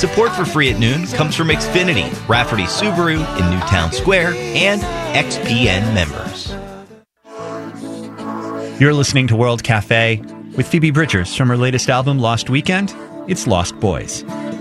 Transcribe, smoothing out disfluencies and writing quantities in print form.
Support for Free at Noon comes from Xfinity, Rafferty Subaru in Newtown Square, and XPN members. You're listening to World Cafe with Phoebe Bridgers from her latest album, Lost Weekend. It's Lost Boys.